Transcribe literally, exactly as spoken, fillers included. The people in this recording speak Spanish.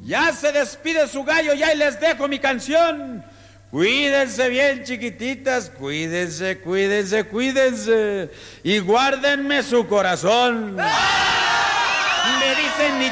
Ya se despide su gallo, ya y les dejo mi canción. Cuídense bien, chiquititas, cuídense, cuídense, cuídense. Y guárdenme su corazón. Me dicen mi